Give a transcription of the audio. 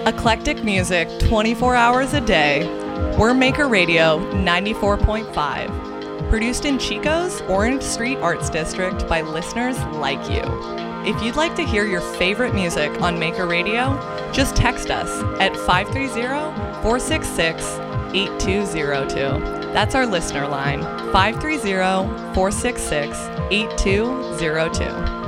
Eclectic music 24 hours a day. We're Maker Radio 94.5. Produced in Chico's Orange Street Arts District by listeners like you. If you'd like to hear your favorite music on Maker Radio, just text us at 530-466-8202. That's our listener line, 530-466-8202.